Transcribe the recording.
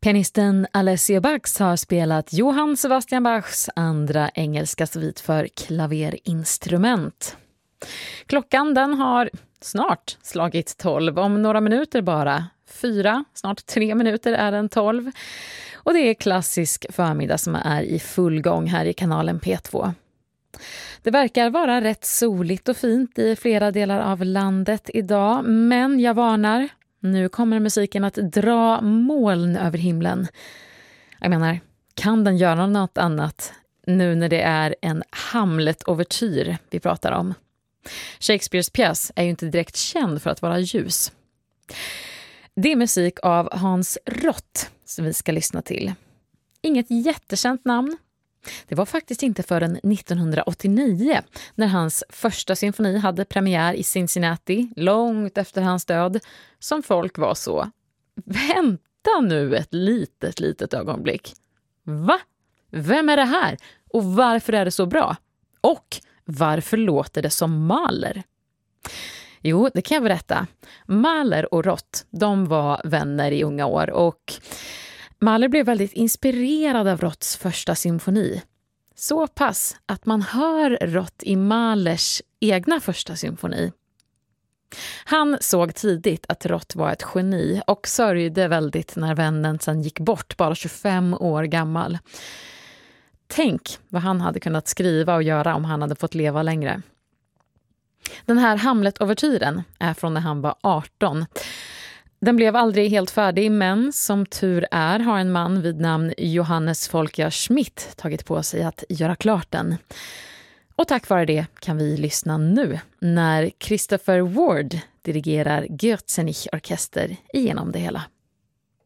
Pianisten Alessio Bax har spelat Johann Sebastian Bachs andra engelska svit för klaverinstrument. Klockan den har snart slagit 12, om några minuter bara. 4, snart 3 minuter är den 12. Och det är klassisk förmiddag som är i full gång här i kanalen P2. Det verkar vara rätt soligt och fint i flera delar av landet idag, men jag varnar, nu kommer musiken att dra moln över himlen. Jag menar, kan den göra något annat nu när det är en Hamlet-overtyr vi pratar om? Shakespeares pjäs är ju inte direkt känd för att vara ljus. Det är musik av Hans Rott som vi ska lyssna till. Inget jättekänt namn. Det var faktiskt inte förrän 1989 när hans första symfoni hade premiär i Cincinnati, långt efter hans död, som folk var så: vänta nu ett litet ögonblick. Va? Vem är det här? Och varför är det så bra? Och varför låter det som Mahler? Jo, det kan jag berätta. Mahler och Rott, de var vänner i unga år och Mahler blev väldigt inspirerad av Rotts första symfoni. Så pass att man hör Rott i Mahlers egna första symfoni. Han såg tidigt att Rott var ett geni och sörjde väldigt när vännen sen gick bort, bara 25 år gammal. Tänk vad han hade kunnat skriva och göra om han hade fått leva längre. Den här Hamlet-overtyren är från när han var 18. Den blev aldrig helt färdig, men som tur är har en man vid namn Johannes Volker Schmidt tagit på sig att göra klart den. Och tack vare det kan vi lyssna nu när Christopher Ward dirigerar Gürzenich orkester igenom det hela.